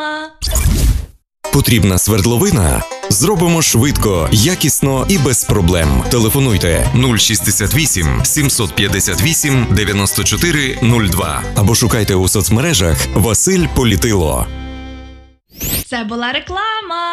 реклама. Потрібна свердловина? Зробимо швидко, якісно і без проблем. Телефонуйте 068 758 94 02 або шукайте у соцмережах Василь Політило. Це була реклама.